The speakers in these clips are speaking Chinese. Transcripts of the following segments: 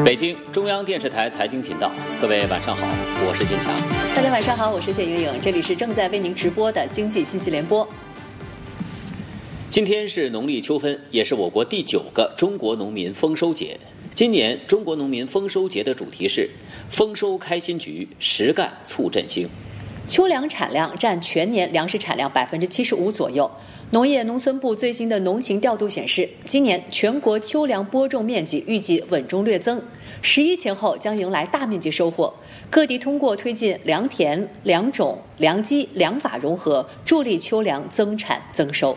北京中央电视台财经频道，各位晚上好，我是金强。 大家晚上好，我是谢莹莹，这里是正在为您直播的经济信息联播。 今天是农历秋分，也是我国第9个中国农民丰收节。今年中国农民丰收节的主题是丰收开新局，实干促振兴。 秋粮产量占全年粮食产量75%左右。农业农村部最新的农情调度显示，今年全国秋粮播种面积预计稳中略增，11前后将迎来大面积收获。各地通过推进良田、良种、良机、良法融合，助力秋粮增产增收。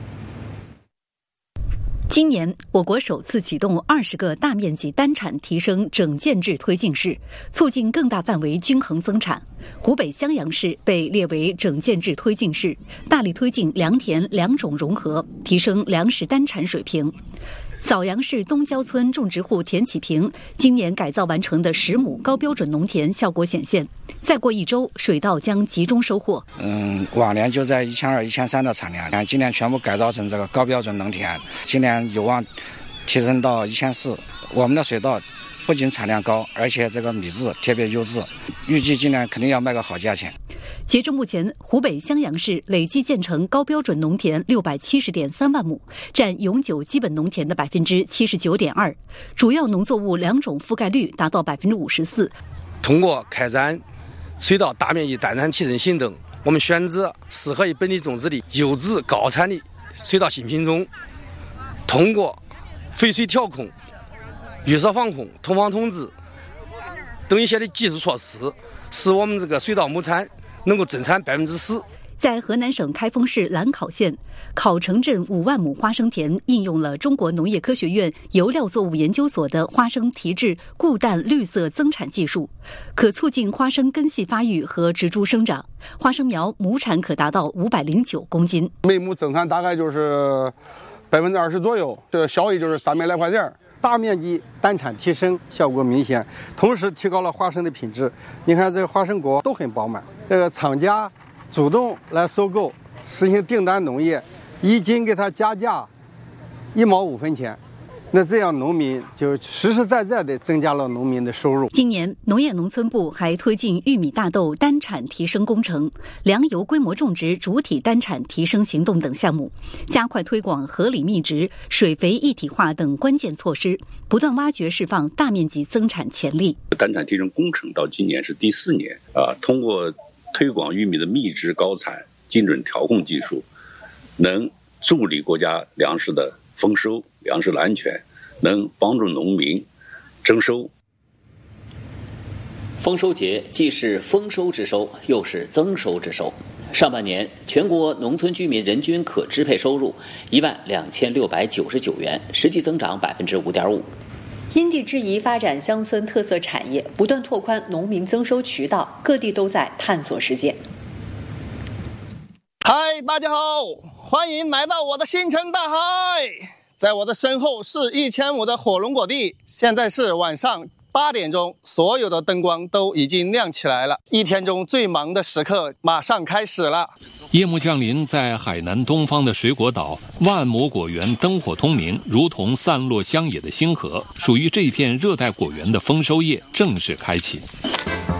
今年，我国首次启动20个大面积单产提升整建制推进市，促进更大范围均衡增产。湖北襄阳市被列为整建制推进市，大力推进良田良种融合，提升粮食单产水平。枣阳市东郊村种植户田启平今年改造完成的10亩高标准农田效果显现，再过1周，水稻将集中收获。 往年就在1200、1300的产量，今年全部改造成这个高标准农田，今年有望提升到1400。我们的水稻不仅产量高，而且这个米质特别优质，预计今年肯定要卖个好价钱。 截至目前，湖北襄阳市累计建成高标准农田670.3万亩，占永久基本农田的79.2%，主要农作物良种覆盖率达到54%。 通过开展水稻大面积单产提升行动，我们选择适合于本地种植的优质高产的水稻新品种，通过肥水调控、预设防控、通防通知等一些的技术措施，使我们这个水稻亩产能够增产10%。 在河南省开封市兰考县考城镇5万亩花生田，应用了中国农业科学院油料作物研究所的花生提质固氮绿色增产技术，可促进花生根系发育和植株生长。花生苗亩产可达到509公斤， 每亩增产大概就是20%左右，这效益就是300来块钱。 大面积单产提升效果明显，同时提高了花生的品质。你看这个花生果都很饱满，这个厂家主动来收购，实行订单农业，1斤给它加价1毛5分钱，那这样农民就实实在在地增加了农民的收入。 今年，农业农村部还推进玉米、大豆单产提升工程、粮油规模种植主体单产提升行动等项目，加快推广合理密植、水肥一体化等关键措施，不断挖掘释放大面积增产潜力。 单产提升工程到今年是第4年通过推广玉米的密植高产、精准调控技术，能助力国家粮食的丰收、粮食的安全，能帮助农民增收。 丰收节既是丰收之收，又是增收之收。上半年，全国农村居民人均可支配收入12699元，实际增长5.5%。 因地制宜发展乡村特色产业，不断拓宽农民增收渠道，各地都在探索实践。 嗨，大家好，欢迎来到我的星辰大海。在我的身后是1000亩的火龙果地，现在是晚上8点钟，所有的灯光都已经亮起来了。一天中最忙的时刻马上开始了。 夜幕降临，在海南东方的水果岛，万亩果园灯火通明，如同散落乡野的星河。属于这片热带果园的丰收夜正式开启。